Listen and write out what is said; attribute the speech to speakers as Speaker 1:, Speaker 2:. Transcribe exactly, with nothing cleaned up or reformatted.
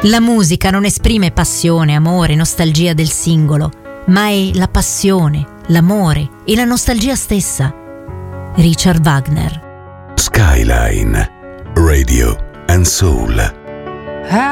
Speaker 1: La musica non esprime passione, amore, nostalgia del singolo, ma è la passione, l'amore e la nostalgia stessa. Richard Wagner.
Speaker 2: Skyline Radio and Soul.